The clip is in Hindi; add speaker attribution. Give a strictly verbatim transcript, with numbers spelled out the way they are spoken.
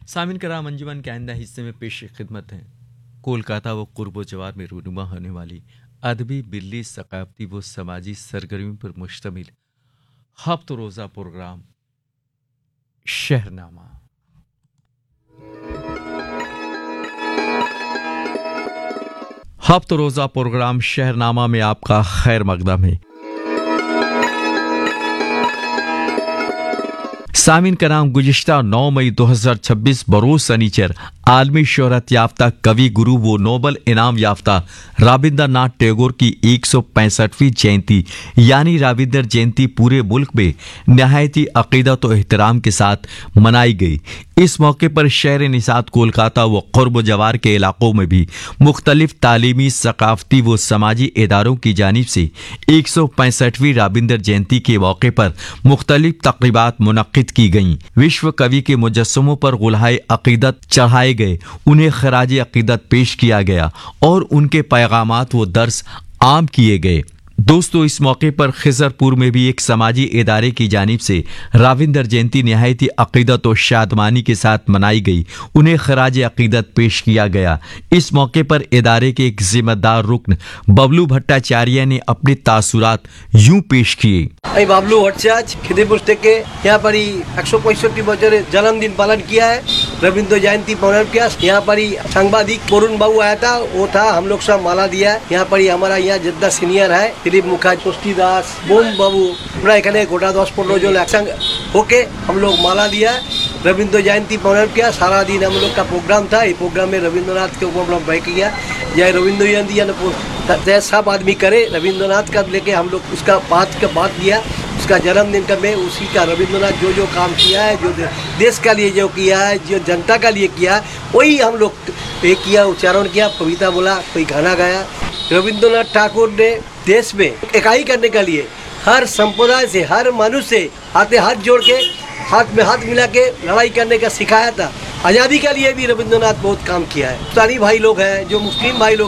Speaker 1: सामिन कराम अंजुमन के आइंदा हिस्से में पेश खिदमत हैं कोलकाता व कुर्ब जवार में रूनुमा होने वाली अदबी बिल्ली सकाफती व समाजी सरगर्मी पर मुश्तमिल हफ्त रोज़ा प्रोग्राम शहरनामा। हफ्त रोज़ा प्रोग्राम शहरनामा में आपका खैर मकदम है। सामिन का नाम गुज़िश्ता नौ मई दो हज़ार छब्बीस बरोज़ सनीचर आलमी शोहरत याफ्ता कवि गुरु व नोबल इनाम याफ्ता रविंद्रनाथ टैगोर की एक सौ पैंसठवीं जयंती यानी रविंद्र जयंती पूरे मुल्क में नहायती अकीदत और एहतराम के साथ मनाई गई। इस मौके पर शहर निसात कोलकाता व कुर्ब जवार के इलाकों में भी मुख्तलिफ तालीमी सकाफती व समाजी इदारों की जानिब से एक सौ पैंसठवीं रविंद्र जयंती के मौके पर मुख्तलिफ तकरीबात मुनक्किद की गईं। विश्व कवि के मुजस्समों पर गुलहाए अकीदत चढ़ाए गए, उन्हें खराज अकीदत पेश किया गया और उनके पैगामात व दर्स आम किए गए। दोस्तों, इस मौके पर खिजरपुर में भी एक समाजी इदारे की जानिब से रविंद्र जयंती नहायती अकीदत और शादमानी के साथ मनाई गई, उन्हें खराज अकीदत पेश किया गया। इस मौके पर इदारे के एक जिम्मेदार रुकन बबलू भट्टाचार्य ने अपने तासुरात यूं पेश किए।
Speaker 2: আমি বাবলু ভট্টাচার্য খিদিরপুর থেকে यहाँ पर ही एक सौ पैंसठ बच्चों जन्मदिन पालन किया है, रविंद्र जयंती पालन किया। यहाँ पर ही सांबादिक वरुण बाबू आया था, वो था, हम लोग सब माला दिया है। यहाँ पर ही हमारा यहाँ जद्दा सीनियर है दिलीप मुखार्जी, पुष्टि दास, बोम बाबू, पूरा एखे गोटा दस पंद्रह जो संग होके हम लोग माला दिया है, रविंद्र जयंती पालन किया। सारा दिन हम लोग का प्रोग्राम था, ये प्रोग्राम में रविंद्रनाथ के ऊपर हम बैठ किया। यह रविंद्र जयंती सब आदमी करे, रविंद्रनाथ का लेके हम लोग उसका बात का बात दिया, उसका जन्मदिन का में उसी का रविंद्रनाथ जो जो काम किया है, जो देश का लिए जो किया है, जो जनता का लिए किया है, वही हम लोग पे किया, उच्चारण किया, कविता बोला, कोई गाना गाया। रविंद्रनाथ ठाकुर ने देश में इकाई करने के लिए हर संप्रदाय से, हर मनुष्य से हाथे हाथ जोड़ के, हाथ में हाथ मिला के लड़ाई करने का सिखाया था। आज़ादी के लिए भी रविंद्रनाथ बहुत काम किया है। पाकिस्तानी भाई लोग हैं, जो मुस्लिम भाई लोग